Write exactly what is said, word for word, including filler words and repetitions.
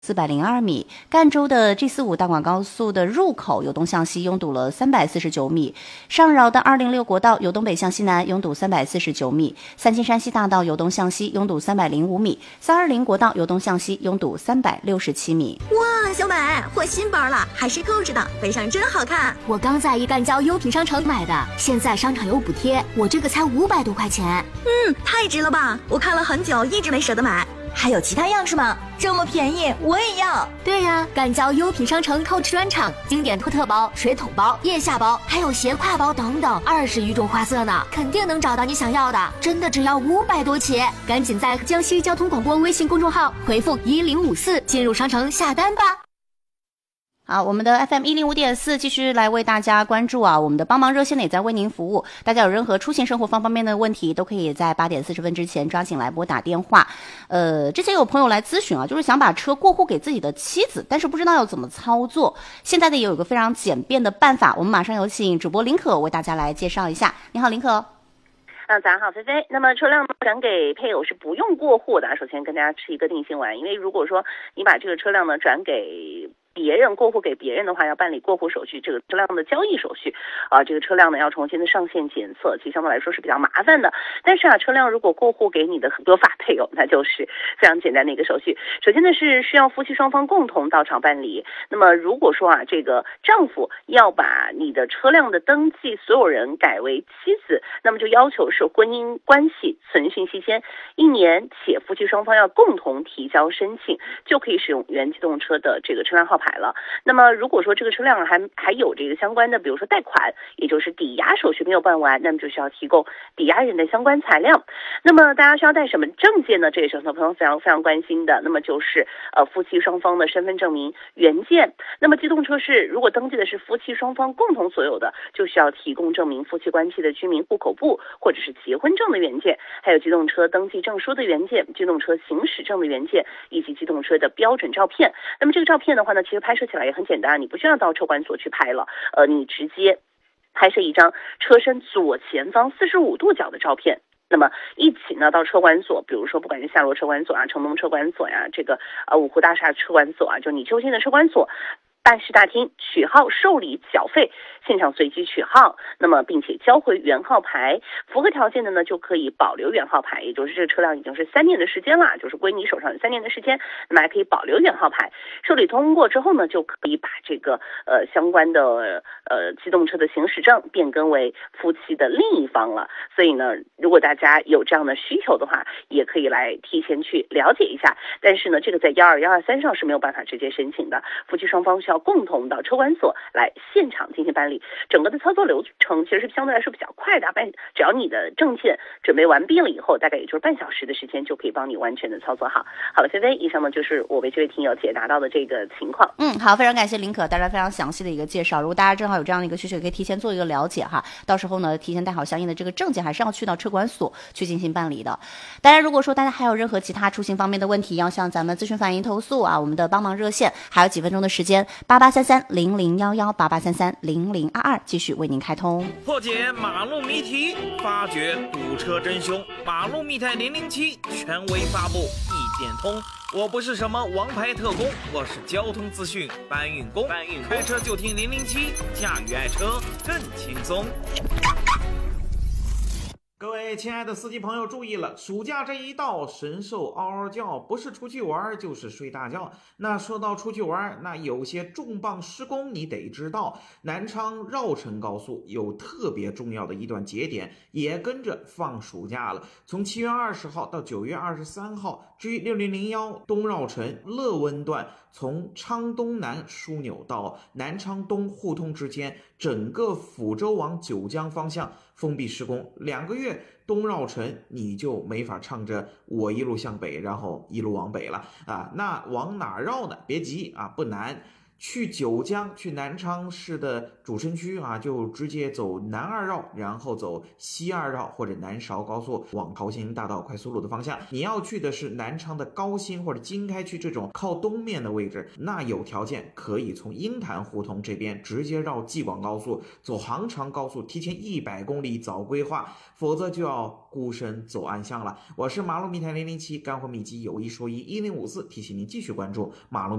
四百零二米，赣州的 G 四五大广高速的入口由东向西拥堵了三百四十九米，上饶的二零六国道由东北向西南拥堵三百四十九米，三清山西大道由东向西拥堵三百零五米，三二零国道由东向西拥堵三百六十七米。 哇，小美，换新包了，还是扣着的，背上真好看。 我刚在一赣交优品商城买的，现在商场有补贴，我这个才五百多块钱。 嗯，太值了吧！我看了很久，一直没舍得买。还有其他样式吗？这么便宜，我也要。 对呀，赣交优品商城 Coach 专场，经典托特包、水桶包、腋下包，还有斜挎包等等，二十余种花色呢，肯定能找到你想要的。真的只要五百多起，赶紧在江西交通广播微信公众号回复一零五四进入商城下单吧。 好，我们的 F M 一零五点四继续来为大家关注啊，我们的帮忙热线也在为您服务。大家有任何出行生活方方面的问题，都可以在八点四十分之前抓紧来拨打电话。呃，之前有朋友来咨询啊，就是想把车过户给自己的妻子，但是不知道要怎么操作。现在呢，也有一个非常简便的办法，我们马上有请主播林可为大家来介绍一下。你好，林可。 嗯，早上好，菲菲。那么车辆转给配偶是不用过户的。首先跟大家吃一个定心丸，因为如果说你把这个车辆呢转给别人过户给别人的话，要办理过户手续，这个车辆的交易手续啊、呃，这个车辆呢要重新的上线检测，其实相对来说是比较麻烦的。但是啊，车辆如果过户给你的合法配偶，那就是非常简单的一个手续。首先呢是需要夫妻双方共同到场办理。那么如果说啊，这个丈夫要把你的车辆的登记所有人改为妻子，那么就要求是婚姻关系存续期间一年，且夫妻双方要共同提交申请，就可以使用原机动车的这个车辆号牌了。那么如果说这个车辆还还有这个相关的，比如说贷款，也就是抵押手续没有办完，那么就需要提供抵押人的相关材料。那么大家需要带什么证件呢？这也是很多朋友非常非常关心的。那么就是呃夫妻双方的身份证明原件。那么机动车是如果登记的是夫妻双方共同所有的，就需要提供证明夫妻关系的居民户口簿或者是结婚证的原件，还有机动车登记证书的原件、机动车行驶证的原件以及机动车的标准照片。那么这个照片的话呢，其实拍摄起来也很简单，你不需要到车管所去拍了，呃，你直接拍摄一张车身左前方四十五度角的照片。那么一起呢到车管所，比如说不管是夏洛车管所啊、城东车管所呀、这个呃五湖大厦车管所啊，就你就近的车管所办事大厅取号受理缴费，现场随机取号，那么并且交回原号牌，符合条件的呢就可以保留原号牌，也就是这个车辆已经是三年的时间了，就是归你手上有三年的时间，那么还可以保留原号牌。受理通过之后呢，就可以把这个呃相关的呃机动车的行驶证变更为夫妻的另一方了。所以呢，如果大家有这样的需求的话，也可以来提前去了解一下。但是呢，这个在幺二幺二三上是没有办法直接申请的，夫妻双方需要共同到车管所来现场进行办理。整个的操作流程其实是相对来说比较快的，半只要你的证件准备完毕了以后，大概也就是半小时的时间就可以帮你完全的操作好。好了，菲菲，以上呢就是我为这位听友解答到的这个情况。 嗯，好，非常感谢林可带来非常详细的一个介绍。如果大家正好有这样的一个需求，也可以提前做一个了解哈，到时候呢提前带好相应的这个证件，还是要去到车管所去进行办理的。当然，如果说大家还有任何其他出行方面的问题，要向咱们咨询反映投诉啊，我们的帮忙热线还有几分钟的时间，八八三三零零幺幺八八三三零零二二继续为您开通。 破解马路谜题，发掘堵车真凶，马路密探零零七权威发布，一点通。我不是什么王牌特工，我是交通资讯搬运工。搬运开车就听零零七，驾驭爱车更轻松。各位亲爱的司机朋友注意了，暑假这一到，神兽嗷嗷叫，不是出去玩就是睡大觉。那说到出去玩，那有些重磅施工你得知道，南昌绕城高速有特别重要的一段节点也跟着放暑假了，从七月二十号到九月二十三号 G 六零零一东绕城乐温段，从昌东南枢纽到南昌东互通之间，整个抚州往九江方向封闭施工，两个月东绕城你就没法唱着我一路向北然后一路往北了啊！那往哪绕呢？别急啊，不难， 去九江去南昌市的主城区啊，就直接走南二绕，然后走西二绕或者南韶高速往朝鲜大道快速路的方向。你要去的是南昌的高新或者经开区这种靠东面的位置，那有条件可以从鹰潭胡同这边直接绕济广高速走杭长高速，提前一百公里早规划，否则就要孤身走暗巷了。我是马路密谈零零七，干货秘籍有一说一一零五四，提醒您继续关注马路